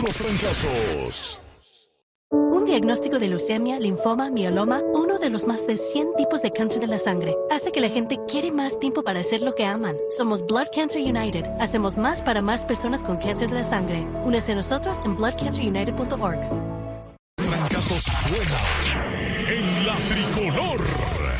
puros fracasos. Un diagnóstico de leucemia, linfoma, mieloma, uno de los más de 100 tipos de cáncer de la sangre, hace que la gente quiere más tiempo para hacer lo que aman. Somos Blood Cancer United. Hacemos más para más personas con cáncer de la sangre. Únese a nosotros en bloodcancerunited.org. Fracasos suena en la tricolor.